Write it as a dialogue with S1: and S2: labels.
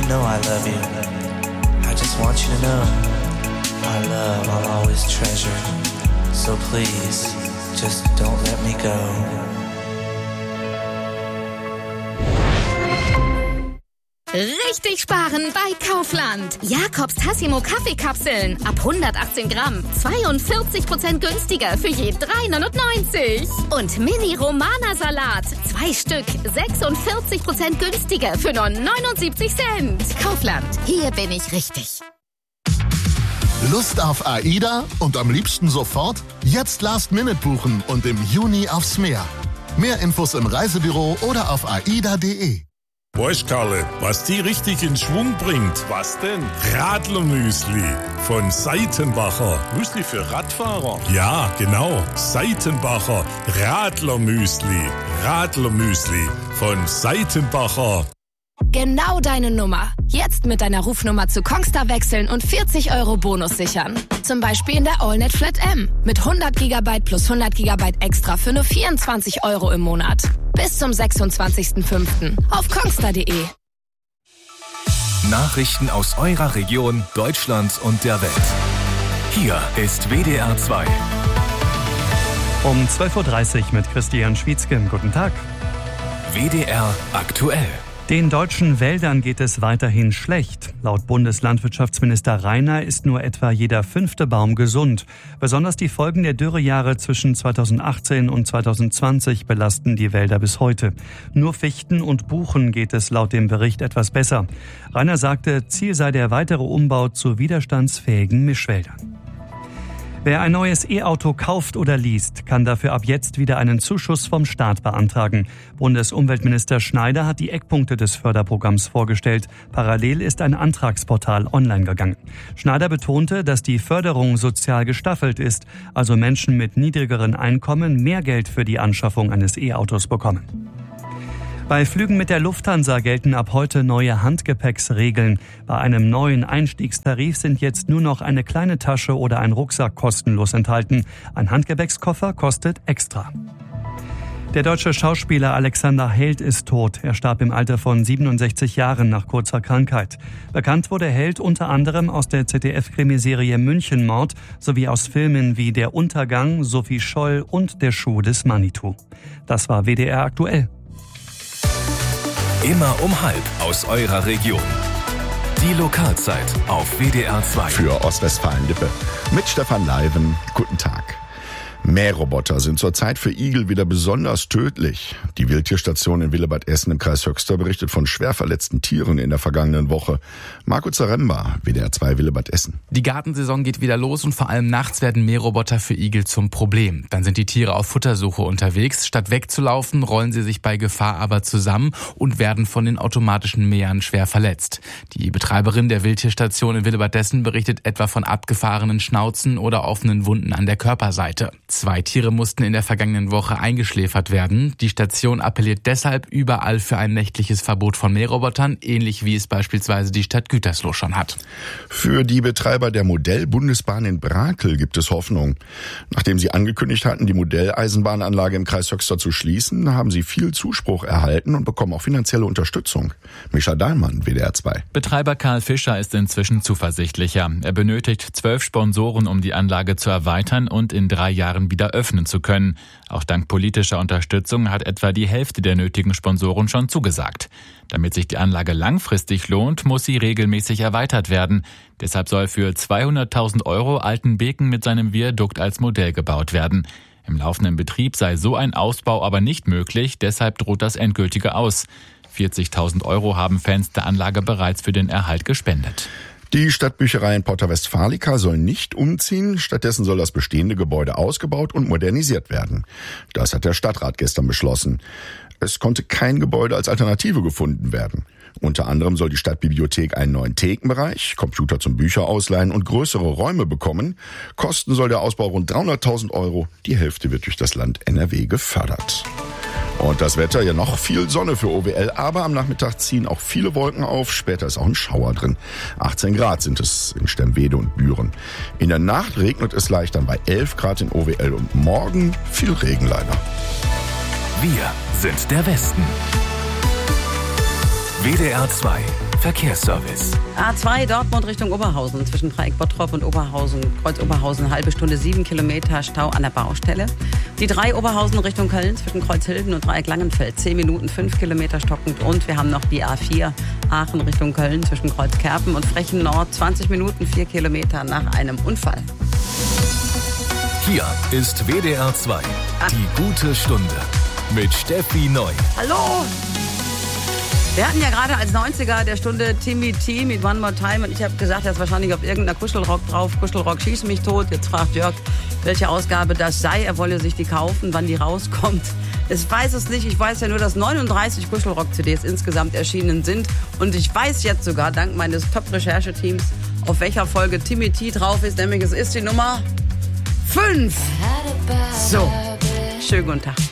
S1: know I love you. I just want you to know our love I'll always treasure. So please, just don't let me go.
S2: Richtig sparen bei Kaufland. Jakobs Tassimo Kaffeekapseln ab 118 Gramm. 42% günstiger für je 3,99. Und Mini Romana Salat. 2 Stück. 46% günstiger für nur 79 Cent. Kaufland. Hier bin ich richtig.
S3: Lust auf AIDA und am liebsten sofort? Jetzt Last-Minute buchen und im Juni aufs Meer. Mehr Infos im Reisebüro oder auf aida.de.
S4: Weißt, Karle, was die richtig in Schwung bringt? Was denn? Radlermüsli von Seitenbacher. Müsli für Radfahrer? Ja, genau. Seitenbacher Radlermüsli. Radlermüsli von Seitenbacher.
S2: Genau deine Nummer. Jetzt mit deiner Rufnummer zu Kongstar wechseln und 40 € Bonus sichern. Zum Beispiel in der AllNet Flat M. Mit 100 GB plus 100 GB extra für nur 24 € im Monat. Bis zum 26.05. auf kongstar.de.
S5: Nachrichten aus eurer Region, Deutschland und der Welt. Hier ist WDR 2.
S6: Um 12.30 Uhr mit Christian Schwietzke. Guten Tag.
S5: WDR aktuell.
S6: Den deutschen Wäldern geht es weiterhin schlecht. Laut Bundeslandwirtschaftsminister Reiner ist nur etwa jeder 5. Baum gesund. Besonders die Folgen der Dürrejahre zwischen 2018 und 2020 belasten die Wälder bis heute. Nur Fichten und Buchen geht es laut dem Bericht etwas besser. Reiner sagte, Ziel sei der weitere Umbau zu widerstandsfähigen Mischwäldern. Wer ein neues E-Auto kauft oder least, kann dafür ab jetzt wieder einen Zuschuss vom Staat beantragen. Bundesumweltminister Schneider hat die Eckpunkte des Förderprogramms vorgestellt. Parallel ist ein Antragsportal online gegangen. Schneider betonte, dass die Förderung sozial gestaffelt ist, also Menschen mit niedrigeren Einkommen mehr Geld für die Anschaffung eines E-Autos bekommen. Bei Flügen mit der Lufthansa gelten ab heute neue Handgepäcksregeln. Bei einem neuen Einstiegstarif sind jetzt nur noch eine kleine Tasche oder ein Rucksack kostenlos enthalten. Ein Handgepäckskoffer kostet extra. Der deutsche Schauspieler Alexander Held ist tot. Er starb im Alter von 67 Jahren nach kurzer Krankheit. Bekannt wurde Held unter anderem aus der ZDF-Krimiserie Münchenmord sowie aus Filmen wie Der Untergang, Sophie Scholl und Der Schuh des Manitou. Das war WDR aktuell.
S5: Immer um 12:30 aus eurer Region. Die Lokalzeit auf WDR 2.
S7: Für Ostwestfalen-Lippe mit Stefan Leiven. Guten Tag. Mähroboter sind zurzeit für Igel wieder besonders tödlich. Die Wildtierstation in Willebadessen im Kreis Höxter berichtet von schwer verletzten Tieren in der vergangenen Woche. Marco Zaremba, WDR 2 Willebadessen.
S8: Die Gartensaison geht wieder los und vor allem nachts werden Mähroboter für Igel zum Problem. Dann sind die Tiere auf Futtersuche unterwegs. Statt wegzulaufen, rollen sie sich bei Gefahr aber zusammen und werden von den automatischen Mähern schwer verletzt. Die Betreiberin der Wildtierstation in Willebadessen berichtet etwa von abgefahrenen Schnauzen oder offenen Wunden an der Körperseite. 2 Tiere mussten in der vergangenen Woche eingeschläfert werden. Die Station appelliert deshalb überall für ein nächtliches Verbot von Mährobotern, ähnlich wie es beispielsweise die Stadt Gütersloh schon hat.
S7: Für die Betreiber der Modellbundesbahn in Brakel gibt es Hoffnung. Nachdem sie angekündigt hatten, die Modelleisenbahnanlage im Kreis Höxter zu schließen, haben sie viel Zuspruch erhalten und bekommen auch finanzielle Unterstützung. Mischa Dahlmann, WDR 2.
S9: Betreiber Karl Fischer ist inzwischen zuversichtlicher. Er benötigt 12 Sponsoren, um die Anlage zu erweitern und in 3 Jahren wieder öffnen zu können. Auch dank politischer Unterstützung hat etwa die Hälfte der nötigen Sponsoren schon zugesagt. Damit sich die Anlage langfristig lohnt, muss sie regelmäßig erweitert werden. Deshalb soll für 200.000 € Altenbeken mit seinem Viadukt als Modell gebaut werden. Im laufenden Betrieb sei so ein Ausbau aber nicht möglich, deshalb droht das endgültige Aus. 40.000 € haben Fans der Anlage bereits für den Erhalt gespendet.
S7: Die Stadtbücherei in Porta Westfalica soll nicht umziehen. Stattdessen soll das bestehende Gebäude ausgebaut und modernisiert werden. Das hat der Stadtrat gestern beschlossen. Es konnte kein Gebäude als Alternative gefunden werden. Unter anderem soll die Stadtbibliothek einen neuen Thekenbereich, Computer zum Bücher ausleihen und größere Räume bekommen. Kosten soll der Ausbau rund 300.000 €. Die Hälfte wird durch das Land NRW gefördert. Und das Wetter, ja noch viel Sonne für OWL, aber am Nachmittag ziehen auch viele Wolken auf. Später ist auch ein Schauer drin. 18 Grad sind es in Stemwede und Büren. In der Nacht regnet es leicht dann bei 11 Grad in OWL und morgen viel Regen leider.
S5: Wir sind der Westen. WDR 2 Verkehrsservice.
S10: A2 Dortmund Richtung Oberhausen, zwischen Dreieck Bottrop und Oberhausen, Kreuz Oberhausen, halbe Stunde 7 Kilometer Stau an der Baustelle. Die 3 Oberhausen Richtung Köln, zwischen Kreuz Hilden und Dreieck Langenfeld, 10 Minuten 5 Kilometer stockend. Und wir haben noch die A4 Aachen Richtung Köln, zwischen Kreuz Kerpen und Frechen Nord, 20 Minuten 4 Kilometer nach einem Unfall.
S5: Hier ist WDR 2, die gute Stunde mit Steffi Neu.
S10: Hallo! Wir hatten ja gerade als 90er der Stunde Timmy T mit One More Time und ich habe gesagt, er ist wahrscheinlich auf irgendeiner Kuschelrock drauf. Kuschelrock schießt mich tot. Jetzt fragt Jörg, welche Ausgabe das sei. Er wolle sich die kaufen, wann die rauskommt. Ich weiß es nicht. Ich weiß ja nur, dass 39 Kuschelrock-CDs insgesamt erschienen sind. Und ich weiß jetzt sogar, dank meines Top-Rechercheteams, auf welcher Folge Timmy T drauf ist. Nämlich es ist die Nummer 5. So, schönen guten Tag.